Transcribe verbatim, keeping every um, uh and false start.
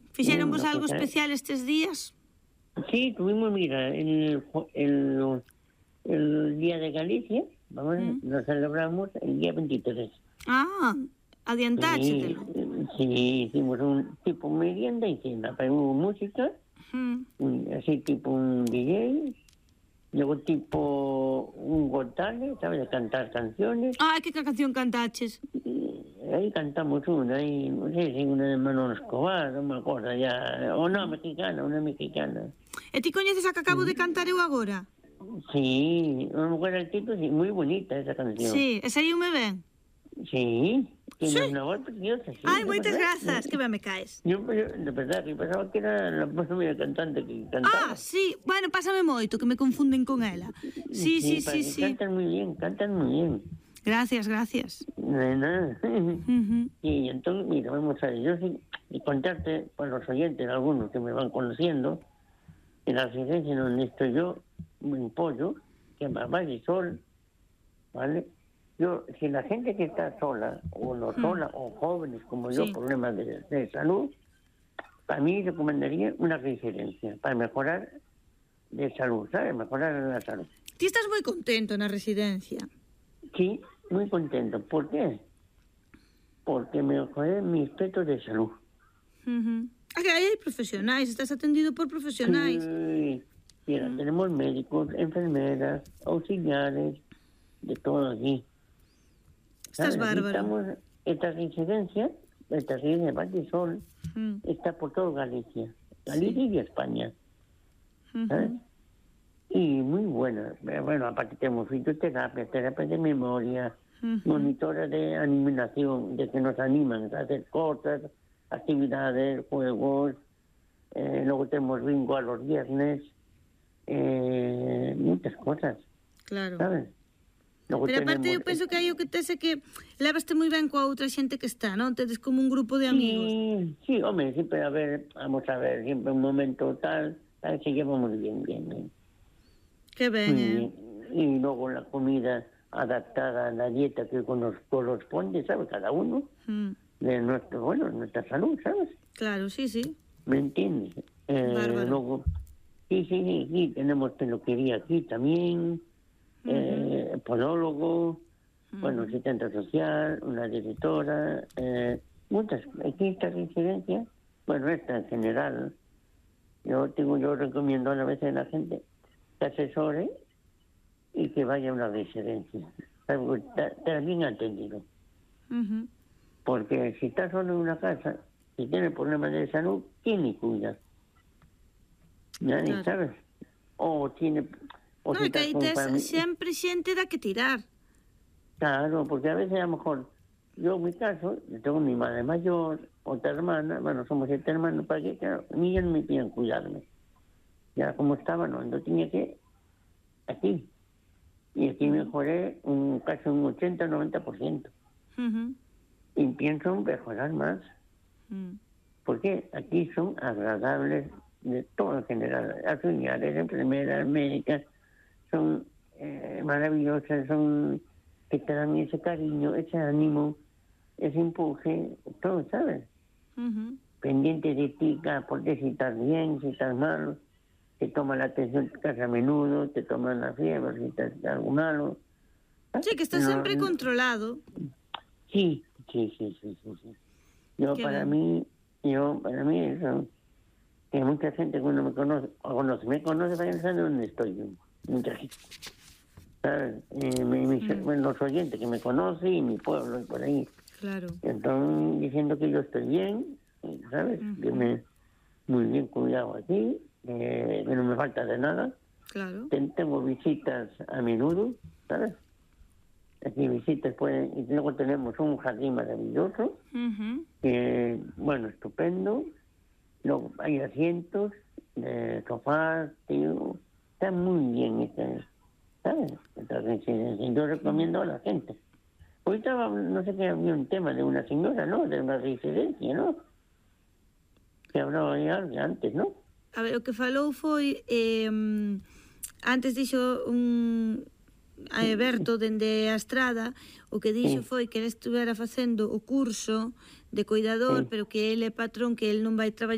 Fixeron vos Bien, algo pues, eh. especial estes días? Sí, tuvimos, mira, el, el, el Día de Galicia, vamos, Mm. lo celebramos el día veintitrés. Ah, Sí, adiantáchetelo. sí, hicimos un tipo merienda y cena, pero hubo música, Mm. un- así tipo un D J, luego tipo un gotale, ¿sabes? De cantar canciones. Ai, que canción cantaches? Y ahí cantamos una, ahí, no sé si una de Manolo Escobar, no me acuerdo ya, o no, mexicana, una mexicana. E ti coñeces a que acabo de cantar eu agora? Sí, no me acuerdo el título, sí, muy bonita esa canción. Sí, e saíume ben? Sí, Sí. tienes una voz preciosa, sí, Ai, de moitas verdad. grazas, que ben me caes. Yo, yo, de verdad, que pensaba que era la primera cantante que Ah, cantaba. sí, bueno, pásame moito, que me confunden con ela. Sí, sí, Sí, para sí, que sí. cantan muy bien, cantan muy bien. Gracias, gracias. De nada. Ujú. Y entonces, mira, vamos a ver, yo sí, y contarte para los oyentes, algunos que me van conociendo, en la residencia donde estoy yo, en Pollo, que es Valle Sol, ¿vale? Yo, si la gente que está sola, o no Mm. sola, o jóvenes como yo, Sí. problemas de, de salud, para mí recomendaría una residencia para mejorar de salud, ¿sabes? Mejorar la salud. Ti estás moi contento na residencia. Sí, muy contento. ¿Por qué? Porque mejoré mi aspecto de salud. Uh-huh. Ah, que aí hai profesionais, estás atendido por profesionais. Sí, mira, Mm. tenemos médicos, enfermeras, auxiliares, de todo aquí. Estás ¿Sabes? Aquí bárbaro. estamos, esta residencia, esta residencia de Valle Sol, Mm. está por todo Galicia, Galicia Sí. y España, ¿sabes? Uh-huh. Y muy buena. Bueno, aparte tenemos fitoterapia, terapia de memoria, Uh-huh. monitores de animación, de que nos animan a hacer cosas, actividades, juegos. Eh, luego tenemos bingo a los viernes, eh, muchas cosas, Claro. ¿sabes? Luego Pero aparte tenemos... eu penso que hai o que tes é que levaste moi ben coa outra xente que está, non? Tedes como un grupo de amigos. Sí, sí, hombre, siempre a ver, vamos a ver, siempre un momento tal, tal que llevamos bien, bien, bien. Que ben, Muy eh? bien. Y luego la comida adaptada a la dieta que nos corresponde, ¿sabes? Cada uno, Mm. de nuestro, bueno, nuestra salud, ¿sabes? Claro, sí, sí. ¿Me entiendes? Eh, Bárbaro. luego, sí, sí, sí, sí, tenemos peluquería aquí también, Uh-huh. eh, podólogo, Uh-huh. bueno, asistente social, una directora, eh, muchas, aquí esta residencia, bueno, esta en general, yo tengo, yo recomiendo a la vez a la gente que asesore y que vaya a una residencia, estar bien atendido. Uh-huh. Porque si estás solo en una casa, si tienes problemas de salud, ¿quién le cuida? Nadie, Claro. ¿sabes? O tiene... O Non, si é que estás aí con tes familia. sempre xente da que tirar. Claro, porque a veces a lo mejor, yo en mi caso, yo tengo mi madre mayor, otra hermana, bueno, somos siete hermanos, para que, claro, niños no me piden cuidarme. Ya como estaba, no, yo tenía que aquí. Y aquí mejoré un casi un ochenta noventa por ciento. Uh-huh. Y pienso mejorar más. Mm. Porque aquí son agradables de todo en general. Auxiliares, enfermeras, médicas, son eh, maravillosas, son que te dan ese cariño, ese ánimo, ese empuje, todo, ¿sabes? Uh-huh. Pendiente de ti, porque si estás bien, si estás mal, te toman la atención casi a menudo, te toman la fiebre, si estás algo malo. Sí, que estás No, sempre no. controlado. Sí, sí, sí, sí, sí, sí. Yo Qué para ben. mí, yo para mí eso, que mucha gente que no me conoce, o conoce, me conoce para que no sabe dónde estoy yo. Mucha gente. ¿Sabes? Eh, mi- mi- Mm. bueno, los oyentes que me conocen y mi pueblo y por ahí. Claro. Están diciendo que yo estoy bien, ¿sabes? Ujú. Que me muy bien cuidado aquí, eh, que no me falta de nada. Claro. Ten- tengo visitas a menudo, ¿sabes? Aquí visitas pueden, y luego tenemos un jardín maravilloso, Uh-huh. que, bueno, estupendo. Luego hay asientos, de sofás, tío. Está muy bien esta, ¿sabes? Esta residencia. Yo recomiendo a la gente. Ahorita, no sé qué, había un tema de una señora, ¿no? De una residencia, ¿no? Que hablaba ya antes, ¿no? A ver, o que falou foi eh, antes dixo un a Berto dende a estrada, o que dixo Sí. foi que ele estuvera facendo o curso de cuidador, Sí. pero que ele é patrón, que ele non vai traballar